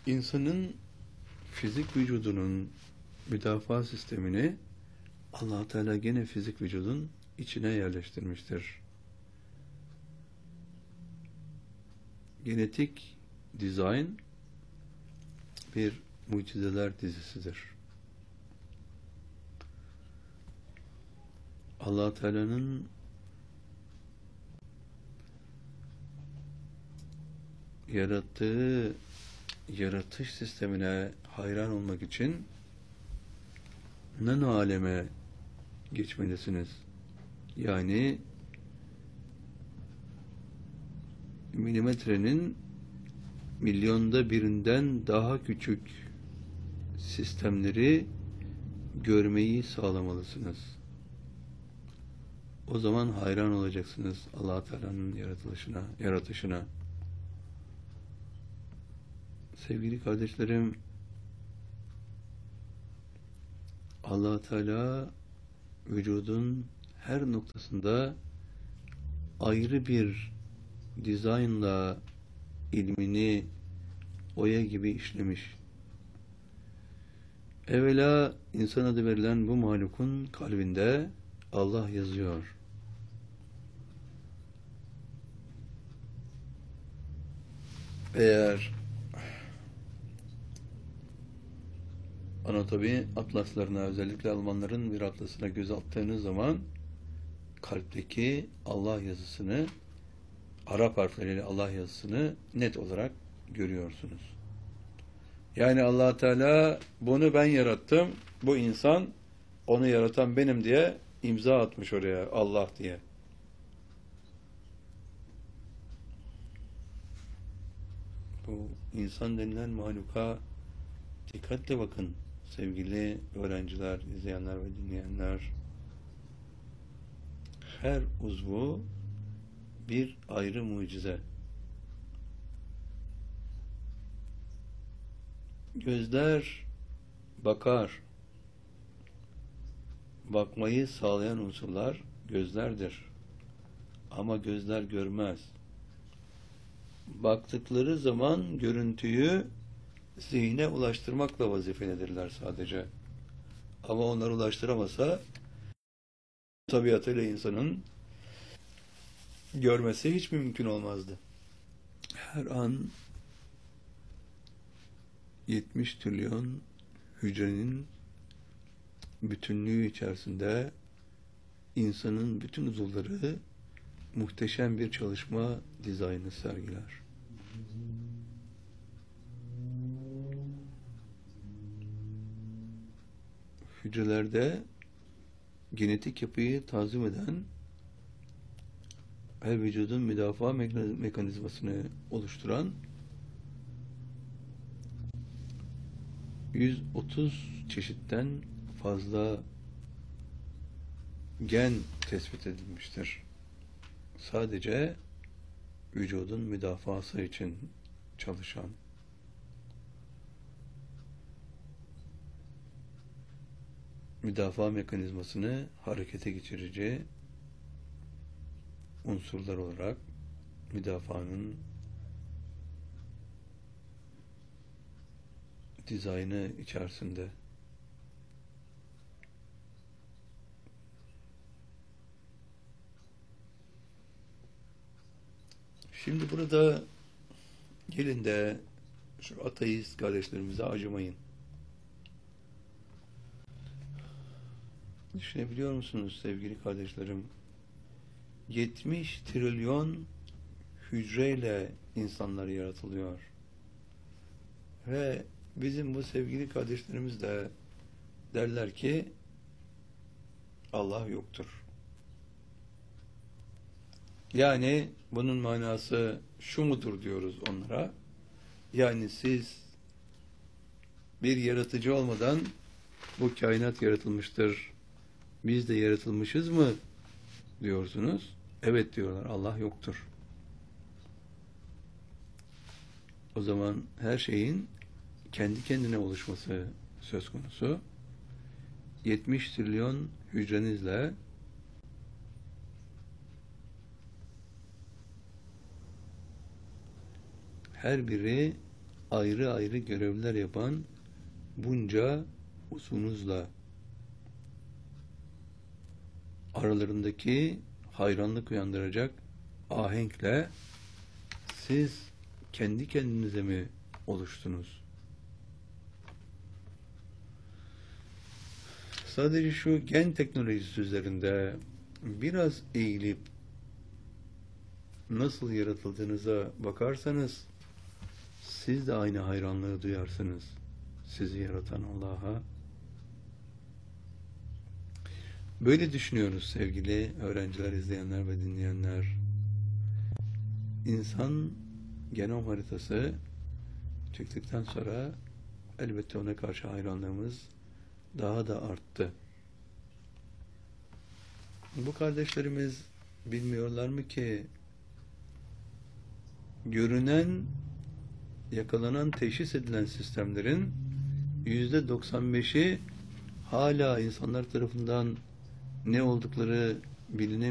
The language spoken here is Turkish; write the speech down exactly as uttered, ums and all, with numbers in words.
İnsanın fizik vücudunun müdafaa sistemini Allah Teala gene fizik vücudun içine yerleştirmiştir. Genetik dizayn bir mucizeler dizisidir. Allah Teala'nın yarattığı yaratış sistemine hayran olmak için nano aleme geçmelisiniz. Yani milimetrenin milyonda birinden daha küçük sistemleri görmeyi sağlamalısınız. O zaman hayran olacaksınız Allah Teala'nın yaratılışına, yaratışına. Sevgili kardeşlerim, Allah Teala vücudun her noktasında ayrı bir dizaynla ilmini oya gibi işlemiş. Evvela insan adı verilen bu mahlukun kalbinde Allah yazıyor. Eğer anatomi atlaslarına, özellikle Almanların bir atlasına göz attığınız zaman kalpteki Allah yazısını, Arap harfleriyle Allah yazısını net olarak görüyorsunuz. Yani Allah Teala bunu ben yarattım, bu insan onu yaratan benim diye imza atmış oraya, Allah diye. Bu insan denilen mahluka dikkatle bakın sevgili öğrenciler, izleyenler ve dinleyenler. Her uzvu bir ayrı mucize. Gözler bakar. Bakmayı sağlayan unsurlar gözlerdir. Ama gözler görmez. Baktıkları zaman görüntüyü zihne ulaştırmakla vazifelidirler sadece. Ama onları ulaştıramasa tabiatıyla insanın görmesi hiç mümkün olmazdı. Her an yetmiş trilyon hücrenin bütünlüğü içerisinde insanın bütün uzuvları muhteşem bir çalışma dizaynı sergiler. Hücrelerde genetik yapıyı tanzim eden her vücudun müdafaa mekanizmasını oluşturan yüz otuz çeşitten fazla gen tespit edilmiştir. Sadece vücudun müdafası için çalışan. Müdafaa mekanizmasını harekete geçirici unsurlar olarak müdafaanın dizaynı içerisinde. Şimdi burada gelin de şu ateist kardeşlerimize acımayın. Düşünebiliyor musunuz sevgili kardeşlerim? yetmiş trilyon hücreyle insanlar yaratılıyor. Ve bizim bu sevgili kardeşlerimiz de derler ki Allah yoktur. Yani bunun manası şu mudur diyoruz onlara. Yani siz bir yaratıcı olmadan bu kainat yaratılmıştır. Biz de yaratılmışız mı diyorsunuz. Evet diyorlar, Allah yoktur. O zaman her şeyin kendi kendine oluşması söz konusu. yetmiş trilyon hücrenizle her biri ayrı ayrı görevler yapan bunca uzunuzla, aralarındaki hayranlık uyandıracak ahenkle siz kendi kendinize mi oluştunuz? Sadece şu gen teknolojisi üzerinde biraz eğilip nasıl yaratıldığınıza bakarsanız siz de aynı hayranlığı duyarsınız sizi yaratan Allah'a. Böyle düşünüyoruz sevgili öğrenciler, izleyenler ve dinleyenler. İnsan genom haritası çıktıktan sonra elbette ona karşı hayranlığımız daha da arttı. Bu kardeşlerimiz bilmiyorlar mı ki görünen, yakalanan, teşhis edilen sistemlerin yüzde doksan beşi hala insanlar tarafından ne oldukları bilinemiyor.